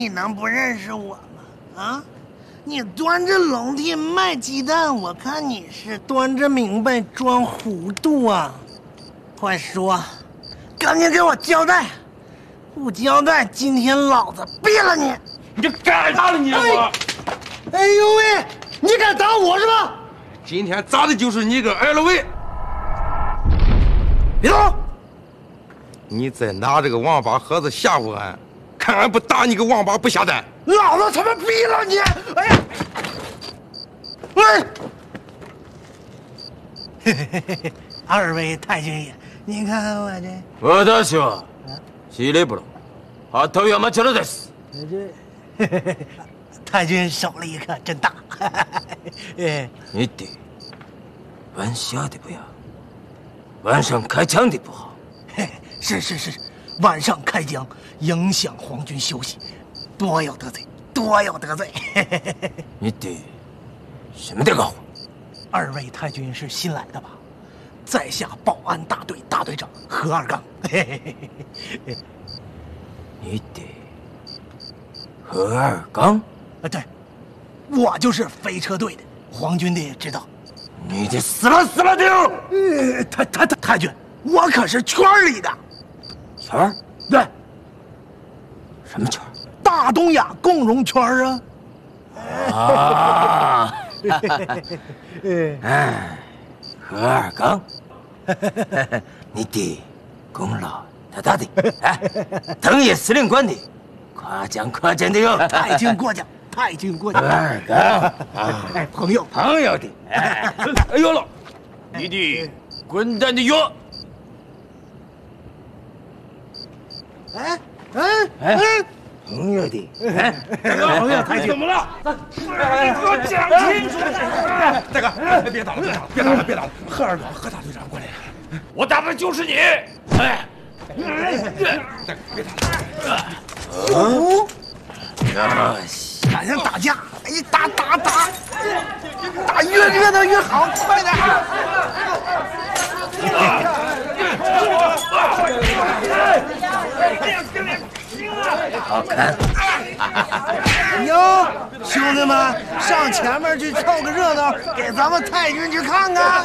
你能不认识我吗？啊，你端着笼屉卖鸡蛋，我看你是端着明白装糊涂啊！快说，赶紧给我交代！不交代，今天老子毙了你！ 你干啥了你我？ 哎呦喂，你敢打我是吧？ 今天砸的就是你个 LV！ 别动！ 你再拿这个王八盒子吓唬俺，看俺不打你个王八不下蛋！ 老子他妈毙了你！哎呀！喂！二位太君爷，你看看我这。 私はシレブロ、鳩山チャラです。 这太君手力可真大。 你得晚下的不要，晚上开枪的不好。 是，晚上开枪影响皇军休息，多有得罪，多有得罪。 你得什么的搞？ 二位太君是新来的吧？在下保安大队大队长何二刚。 你得何二刚？ 对，我就是飞车队的，皇军的也知道。 你的死了丢！ 太君，我可是圈里的。 圈儿？ 对， 什么圈儿？ 大东亚共荣圈啊。 啊！哎，何二刚，你的功劳大大的，哎，等爷司令官的，夸奖的哟。 太君过奖，太君过奖。 何二刚， 哎，朋友的，哎呦了，你的滚蛋的哟！朋友的， 朋友太君怎么了？你给我讲清楚！大哥，别打了！何二刚，何大队长过来了，我打的就是你！哎，别打了！ 哟， 啊， 咱先打架，哎，打越的越好，快点！ 好看！ 哟，兄弟们，上前面去凑个热闹，给咱们太君去看看。